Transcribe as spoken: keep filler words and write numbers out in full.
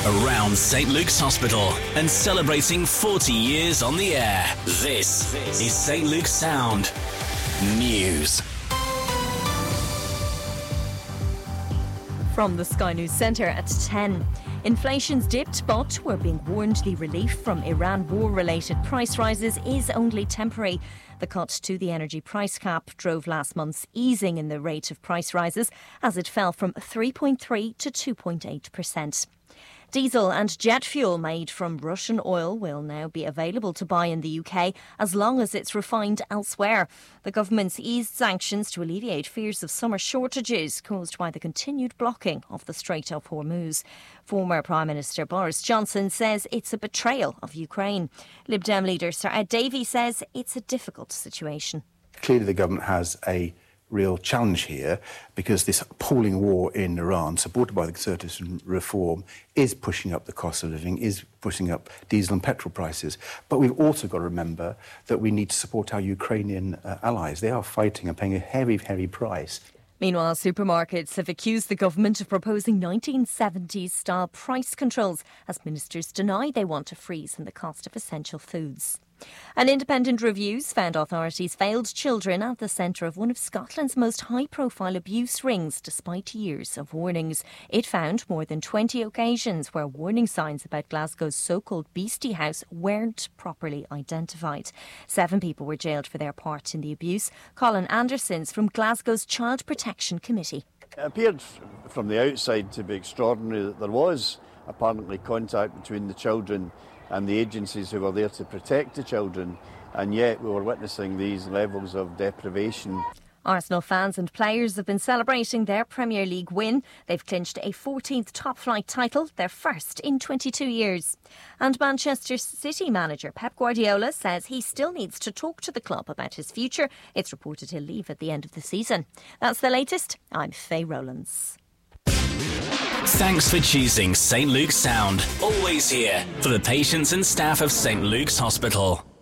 around St Luke's Hospital and celebrating forty years on the air. This is St Luke's Sound News. From the Sky News Centre at ten. Inflation's dipped, but we're being warned the relief from Iran war-related price rises is only temporary. The cut to the energy price cap drove last month's easing in the rate of price rises as it fell from three point three to two point eight percent. Diesel and jet fuel made from Russian oil will now be available to buy in the U K as long as it's refined elsewhere. The government's eased sanctions to alleviate fears of summer shortages caused by the continued blocking of the Strait of Hormuz. Former Prime Minister Boris Johnson says it's a betrayal of Ukraine. Lib Dem leader Sir Ed Davey says it's a difficult situation. Clearly the government has a real challenge here because this appalling war in Iran, supported by the Conservatives and Reform, is pushing up the cost of living, is pushing up diesel and petrol prices. But we've also got to remember that we need to support our Ukrainian uh, allies. They are fighting and paying a heavy, heavy price. Meanwhile, supermarkets have accused the government of proposing nineteen seventies-style price controls as ministers deny they want to freeze in the cost of essential foods. An independent reviews found authorities failed children at the centre of one of Scotland's most high-profile abuse rings despite years of warnings. It found more than twenty occasions where warning signs about Glasgow's so-called Beastie House weren't properly identified. Seven people were jailed for their part in the abuse. Colin Anderson's from Glasgow's Child Protection Committee. It appeared from the outside to be extraordinary that there was apparently contact between the children and the agencies who were there to protect the children, and yet we were witnessing these levels of deprivation. Arsenal fans and players have been celebrating their Premier League win. They've clinched a fourteenth top-flight title, their first in twenty-two years. And Manchester City manager Pep Guardiola says he still needs to talk to the club about his future. It's reported he'll leave at the end of the season. That's the latest. I'm Faye Rowlands. Thanks for choosing St Luke's Sound. Always here for the patients and staff of St Luke's Hospital.